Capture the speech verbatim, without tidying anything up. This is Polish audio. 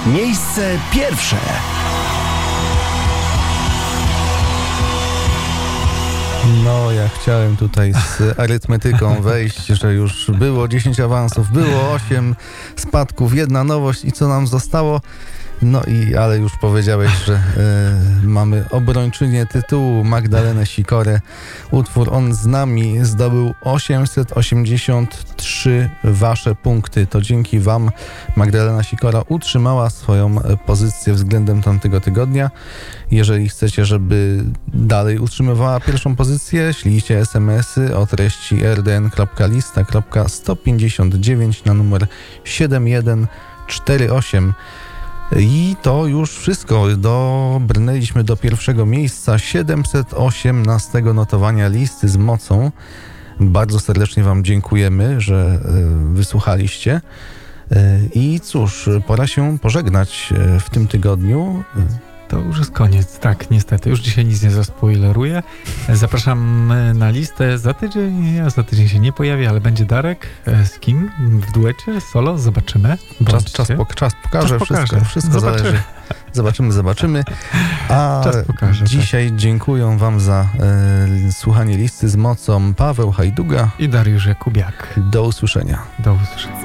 Miejsce pierwsze. No, ja chciałem tutaj z arytmetyką wejść, że już było dziesięć awansów, było osiem spadków, jedna nowość i co nam zostało? No i, ale już powiedziałeś, że y, mamy obrończynię tytułu Magdalenę Sikorę. Utwór On z nami zdobył osiemset osiemdziesiąt trzy wasze punkty. To dzięki wam Magdalena Sikora utrzymała swoją pozycję względem tamtego tygodnia. Jeżeli chcecie, żeby dalej utrzymywała pierwszą pozycję, ślijcie es em esy o treści er de en kropka lista kropka sto pięćdziesiąt dziewięć na numer siedem jeden cztery osiem. I to już wszystko. Dobrnęliśmy do pierwszego miejsca, siedemset osiemnastego notowania listy z mocą. Bardzo serdecznie wam dziękujemy, że y, wysłuchaliście. Y, I cóż, pora się pożegnać w tym tygodniu. To już jest koniec, tak, niestety. Już dzisiaj nic nie zaspoileruję. Zapraszam na listę za tydzień. Ja za tydzień się nie pojawię, ale będzie Darek. Z kim? W duecie? Solo? Zobaczymy. Czas, czas, pok- czas pokaże. Czas wszystko, pokaże. wszystko zależy. Zobaczymy, zobaczymy. A pokaże, dzisiaj tak. Dziękuję wam za e, słuchanie listy z mocą. Paweł Hajduga i Dariusz Jakubiak. Do usłyszenia. Do usłyszenia.